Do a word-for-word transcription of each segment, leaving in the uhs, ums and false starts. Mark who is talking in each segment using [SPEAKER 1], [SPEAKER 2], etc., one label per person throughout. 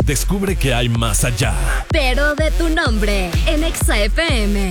[SPEAKER 1] Descubre que hay más allá.
[SPEAKER 2] Pero de tu nombre, en Exa F M.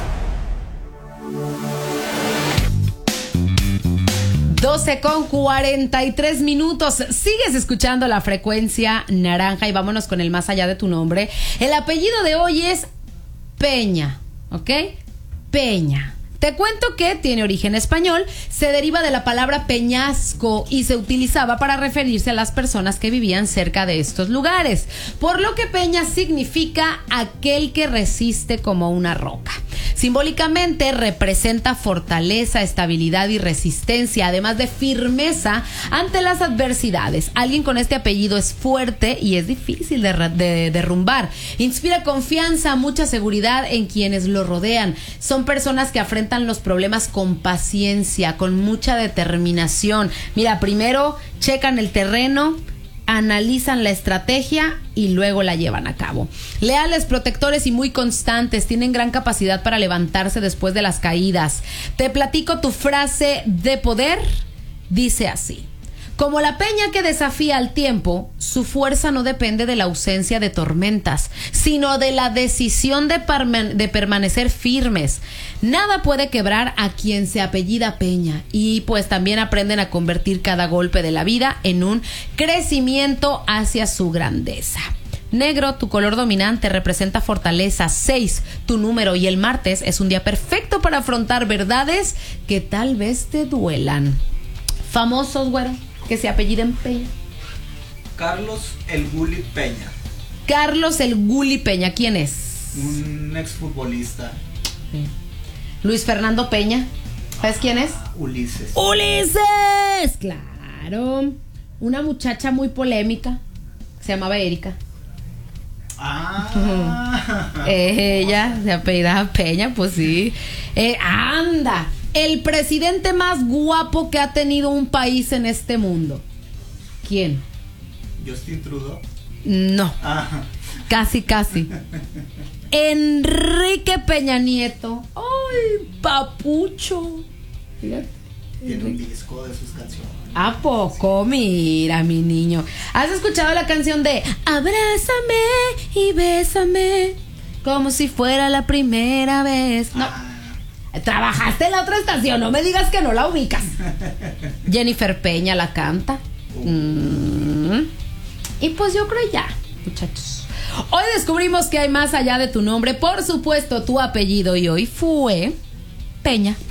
[SPEAKER 3] doce con cuarenta y tres minutos. Sigues escuchando la frecuencia naranja y vámonos con el más allá de tu nombre. El apellido de hoy es Peña, ¿ok? Peña. Te cuento que tiene origen español, se deriva de la palabra peñasco y se utilizaba para referirse a las personas que vivían cerca de estos lugares, por lo que peña significa aquel que resiste como una roca. Simbólicamente representa fortaleza, estabilidad y resistencia, además de firmeza ante las adversidades. Alguien con este apellido es fuerte y es difícil de, de derrumbar. Inspira confianza, mucha seguridad en quienes lo rodean. Son personas que afrontan los problemas con paciencia, con mucha determinación. Mira, primero checan el terreno, analizan la estrategia y luego la llevan a cabo. Leales, protectores y muy constantes, tienen gran capacidad para levantarse después de las caídas. Te platico tu frase de poder, dice así: como la peña que desafía al tiempo, su fuerza no depende de la ausencia de tormentas, sino de la decisión de, perman- de permanecer firmes. Nada puede quebrar a quien se apellida Peña, y pues también aprenden a convertir cada golpe de la vida en un crecimiento hacia su grandeza. Negro, tu color dominante, representa fortaleza. seis, tu número, y el martes es un día perfecto para afrontar verdades que tal vez te duelan. Famosos, güero, que se apelliden Peña.
[SPEAKER 4] Carlos el Guli Peña.
[SPEAKER 3] Carlos el Guli Peña, ¿quién es?
[SPEAKER 4] Un exfutbolista.
[SPEAKER 3] Sí. Luis Fernando Peña, ¿sabes quién es?
[SPEAKER 4] Ah, Ulises.
[SPEAKER 3] ¡Ulises! Claro. Una muchacha muy polémica, se llamaba Erika.
[SPEAKER 4] Ah.
[SPEAKER 3] Ella se apellidaba Peña, pues sí. Eh, anda. El presidente más guapo que ha tenido un país en este mundo. ¿Quién?
[SPEAKER 4] Justin Trudeau.
[SPEAKER 3] No.
[SPEAKER 4] Ah.
[SPEAKER 3] Casi, casi. Enrique Peña Nieto. ¡Ay, papucho! Fíjate.
[SPEAKER 4] Tiene un disco de sus canciones.
[SPEAKER 3] ¿A poco? Mira, mi niño. ¿Has escuchado la canción de Abrázame y bésame como si fuera la primera vez? No.
[SPEAKER 4] Ah.
[SPEAKER 3] Trabajaste en la otra estación, no me digas que no la ubicas. Jennifer Peña la canta. Uh. Mm. Y pues yo creo ya, muchachos. Hoy descubrimos que hay más allá de tu nombre, por supuesto tu apellido, y hoy fue Peña.